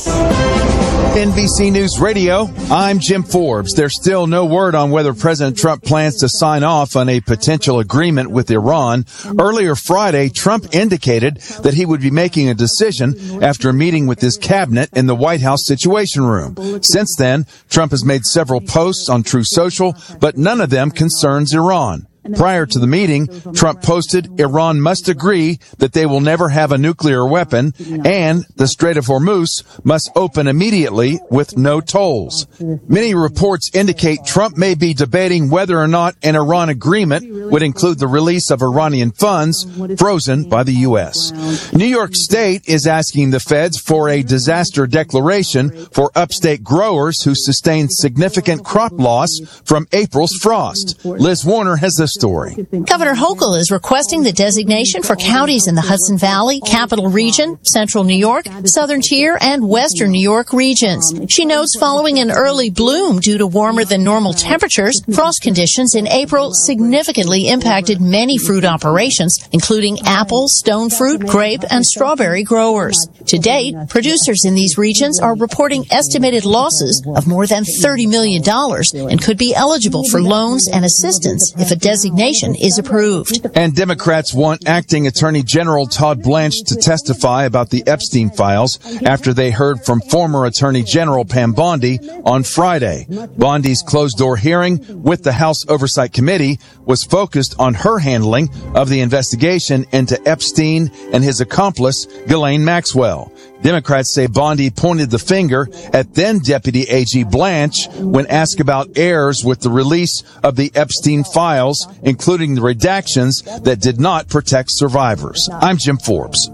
NBC News Radio, I'm Jim Forbes. There's still no word on whether President Trump plans to sign off on a potential agreement with Iran. Earlier Friday, Trump indicated that he would be making a decision after a meeting with his cabinet in the White House Situation Room. Since then, Trump has made several posts on Truth Social, but none of them concerns Iran. Prior to the meeting, Trump posted, Iran must agree that they will never have a nuclear weapon, and the Strait of Hormuz must open immediately with no tolls. Many reports indicate Trump may be debating whether or not an Iran agreement would include the release of Iranian funds frozen by the U.S. New York State is asking the feds for a disaster declaration for upstate growers who sustained significant crop loss from April's frost. Liz Warner has the story. Governor Hochul is requesting the designation for counties in the Hudson Valley, Capital Region, Central New York, Southern Tier, and Western New York regions. She notes following an early bloom due to warmer than normal temperatures, frost conditions in April significantly impacted many fruit operations, including apple, stone fruit, grape, and strawberry growers. To date, producers in these regions are reporting estimated losses of more than $30 million and could be eligible for loans and assistance if a designation is approved. And Democrats want Acting Attorney General Todd Blanche to testify about the Epstein files after they heard from former Attorney General Pam Bondi on Friday. Bondi's closed-door hearing with the House Oversight Committee was focused on her handling of the investigation into Epstein and his accomplice, Ghislaine Maxwell. Democrats say Bondi pointed the finger at then Deputy AG Blanche when asked about errors with the release of the Epstein files, including the redactions that did not protect survivors. I'm Jim Forbes.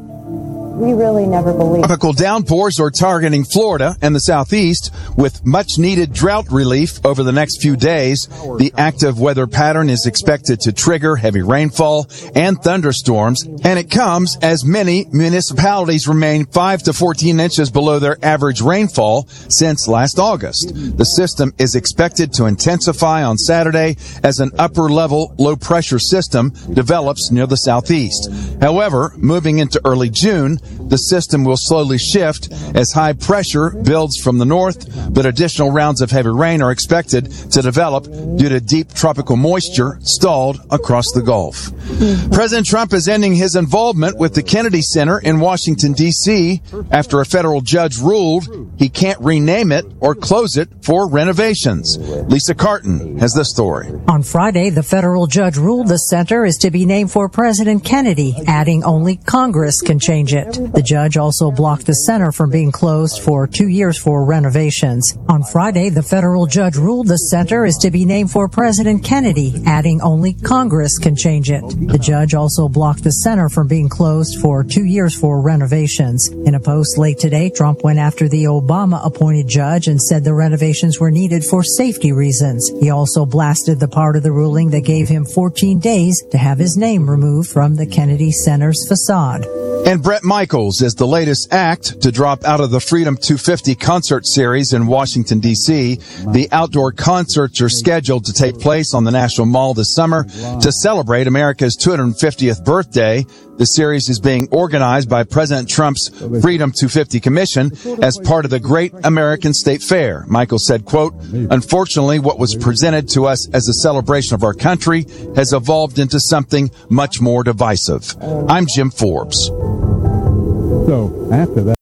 We really never believed. Tropical downpours are targeting Florida and the southeast with much-needed drought relief over the next few days. The active weather pattern is expected to trigger heavy rainfall and thunderstorms, and it comes as many municipalities remain 5 to 14 inches below their average rainfall since last August. The system is expected to intensify on Saturday as an upper-level low-pressure system develops near the southeast. However, moving into early June, the system will slowly shift as high pressure builds from the north, but additional rounds of heavy rain are expected to develop due to deep tropical moisture stalled across the Gulf. President Trump is ending his involvement with the Kennedy Center in Washington, D.C. after a federal judge ruled he can't rename it or close it for renovations. Lisa Carton has the story. On Friday, the federal judge ruled the center is to be named for President Kennedy, adding only Congress can change it. The judge also blocked the center from being closed for 2 years for renovations. On Friday, the federal judge ruled the center is to be named for President Kennedy, adding only Congress can change it. The judge also blocked the center from being closed for 2 years for renovations. In a post late today, Trump went after the Obama-appointed judge and said the renovations were needed for safety reasons. He also blasted the part of the ruling that gave him 14 days to have his name removed from the Kennedy Center's facade. And Bret Michaels is the latest act to drop out of the Freedom 250 concert series in Washington, D.C. The outdoor concerts are scheduled to take place on the National Mall this summer to celebrate America's 250th birthday. The series is being organized by President Trump's Freedom 250 Commission as part of the Great American State Fair. Michaels said, quote, "Unfortunately, what was presented to us as a celebration of our country has evolved into something much more divisive." I'm Jim Forbes. So after that.